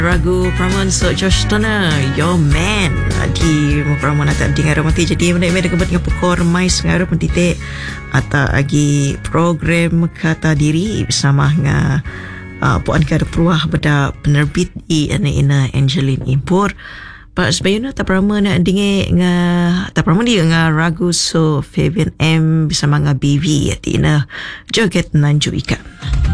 Ragu Praman so Josh Tona Your Man di Praman atau dengar mati jadi mana kebat dengan pukor mais ngaruh pentite atau agi program kata diri bersama dengan puan kada peruah pada penerbit ina Angeline Impur Pak sebayuna tak Praman nak dengar dengan tak Praman dia dengan ragu so Fabian M bersama dengan BV ina joget nanju ikan.